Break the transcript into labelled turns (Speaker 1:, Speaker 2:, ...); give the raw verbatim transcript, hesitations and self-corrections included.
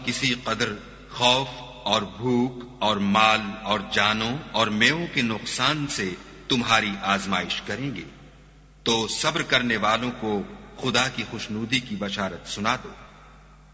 Speaker 1: किसी कदर खौफ और भूख और माल और जानों और मेवों के नुकसान से तुम्हारी आजमाइश करेंगे, तो सब्र करने वालों को खुदा की खुशनूदी की बशारत सुना दो।